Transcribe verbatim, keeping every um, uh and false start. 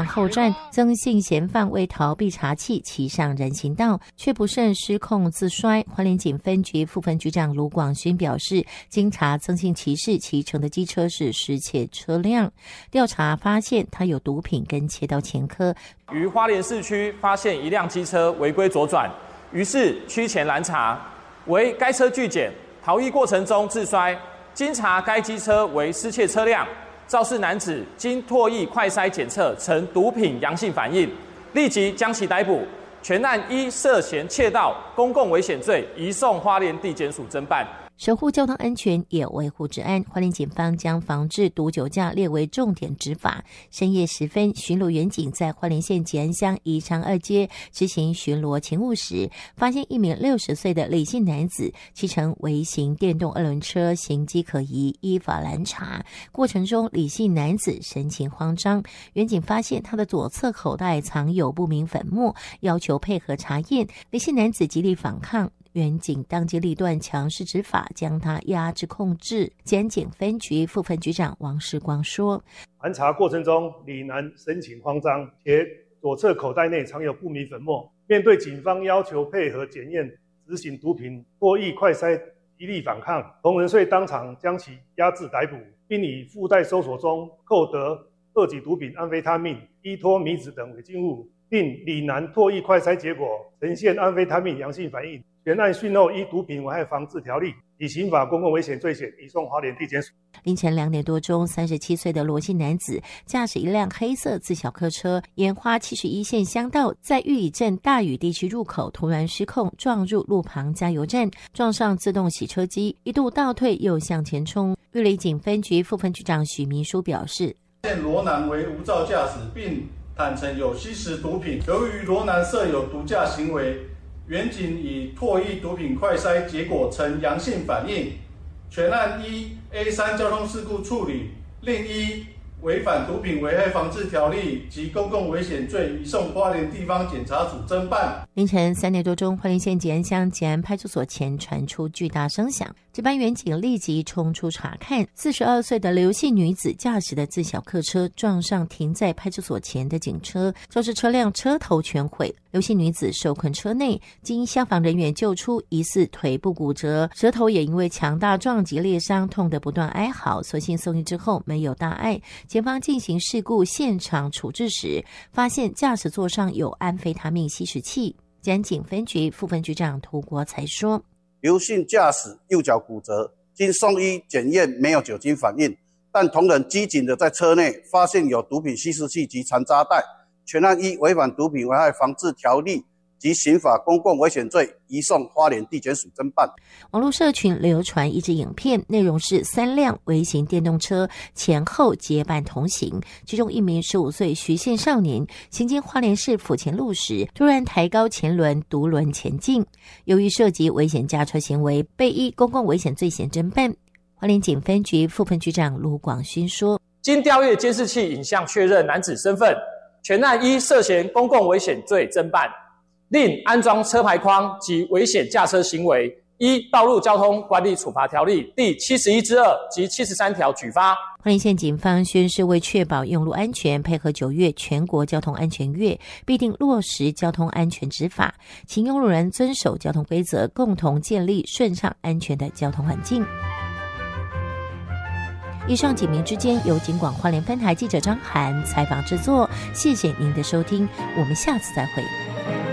后站，曾姓嫌犯为逃避查缉，骑上人行道，却不慎失控自摔。花莲警分局副分局长卢广勋表示，经查曾姓骑士骑乘的机车是失窃车辆，调查发现他有毒品跟窃盗前科。 于花莲市区发现一辆机车违规左转，于是趋前拦查，为该车拒检，逃逸过程中自摔。经查，该机车为失窃车辆。肇事男子经唾液快筛检测呈毒品阳性反应，立即将其逮捕。全案依涉嫌窃盗、公共危险罪移送花莲地检署侦办。 守护交通安全也维护治安，花莲警方将防治毒酒驾列为重点执法。深夜时分，巡逻员警在花莲县吉安乡宜昌二街执行巡逻勤务时，发现一名六十岁的李姓男子骑乘微型电动二轮车，行迹可疑，依法拦查。过程中，李姓男子神情慌张，员警发现他的左侧口袋藏有不明粉末，要求配合查验。李姓男子极力反抗，员警当机立断，强势执法，将他压制控制。检警分局副分局长王世光说， 盘查过程中，李男神情慌张，且左侧口袋内藏有不明粉末，面对警方要求配合检验执行毒品唾液快筛，极力反抗，同仁遂当场将其压制逮捕，并以附带搜索中扣得二级毒品安非他命、依托米酯等违禁物，令李男唾液快筛结果呈现安非他命阳性反应。全案讯后依毒品危害防治条例以刑法公共危险罪嫌移送花莲地检署。 凌晨两点多钟，三十七岁的罗姓男子驾驶一辆黑色自小客车，沿花七十一线乡道，在玉里镇大屿地区入口突然失控，撞入路旁加油站，撞上自动洗车机，一度倒退又向前冲。玉里警分局副分局长许明书表示， 现罗男为无照驾驶，并坦承有吸食毒品。由于罗男设有毒驾行为，员警以唾液毒品快筛结果呈阳性反应，全案依 A 三 交通事故处理，另依违反毒品危害防治条例及公共危险罪移送花莲地方检察署侦办。 凌晨三点多钟，花莲县吉安乡吉安派出所前传出巨大声响，值班员警立即冲出查看，四十二岁的刘姓女子驾驶的自小客车撞上停在派出所前的警车，肇事车辆车头全毁。刘姓女子受困车内，经消防人员救出，疑似腿部骨折，舌头也因为强大撞击裂伤，痛得不断哀嚎，所幸送医之后没有大碍。检方进行事故现场处置时，发现驾驶座上有安非他命吸食器。检警分局副分局长涂国才说， 刘姓驾驶右脚骨折，经送医检验没有酒精反应，但同仁机警的在车内发现有毒品吸食器及残渣袋，全案依违反毒品危害防治条例及刑法公共危险罪移送花莲地检署侦办。 网络社群流传一支影片，内容是三辆微型电动车前后结伴同行，其中一名十五岁徐姓少年行经花莲市府前路时，突然抬高前轮独轮前进，由于涉及危险驾车行为，被依公共危险罪嫌侦办。花莲警分局副分局长卢广勋说， 经调阅监视器影像确认男子身份，全案依涉嫌公共危险罪侦办，另安装车牌框及危险驾车行为，依《道路交通管理处罚条例》第七十一之二及七十三条举发。 花莲县警方宣示，为确保用路安全，配合九月全国交通安全月，必定落实交通安全执法，请用路人遵守交通规则，共同建立顺畅安全的交通环境。以上几名之间由警广花莲分台记者张涵采访制作，谢谢您的收听，我们下次再会。